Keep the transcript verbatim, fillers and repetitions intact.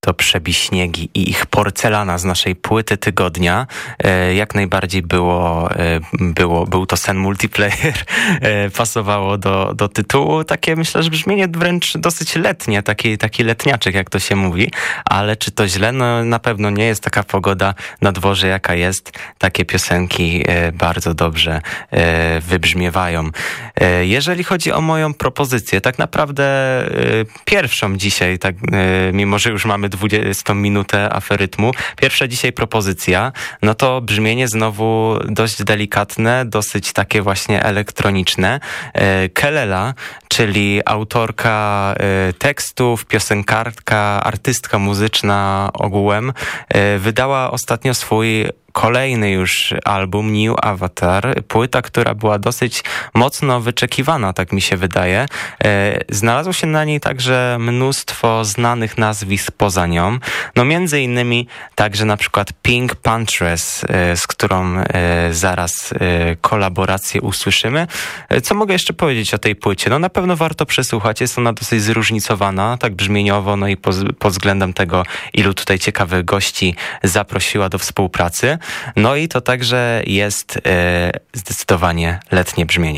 to Przebiśniegi i ich Porcelana z naszej płyty tygodnia. Jak najbardziej było, było był to sen multiplayer, pasowało do, do tytułu. Takie, myślę, że brzmienie wręcz dosyć letnie, taki, taki letniaczek, jak to się mówi, ale czy to źle? No na pewno nie jest taka pogoda na dworze, jaka jest. Takie piosenki bardzo dobrze wybrzmiewają. Jeżeli chodzi o moją propozycję, tak naprawdę pierwszą dzisiaj, tak, mimo że już mamy dwudziestą minutę aferytmu, pierwsza dzisiaj propozycja, no to brzmienie znowu dość delikatne, dosyć takie właśnie elektroniczne. Kelela, czyli autorka tekstów, piosenkarka, artystka muzyczna ogółem, wydała ostatnio swój kolejny już album New Avatar, płyta, która była dosyć mocno wyczekiwana, tak mi się wydaje. Znalazło się na niej także mnóstwo znanych nazwisk poza nią. No między innymi także na przykład Pink Panthers, z którą zaraz kolaborację usłyszymy. Co mogę jeszcze powiedzieć o tej płycie? No na pewno warto przesłuchać, jest ona dosyć zróżnicowana, tak brzmieniowo, no i pod, pod względem tego, ilu tutaj ciekawych gości zaprosiła do współpracy. No i to także jest e, zdecydowanie letnie brzmienie.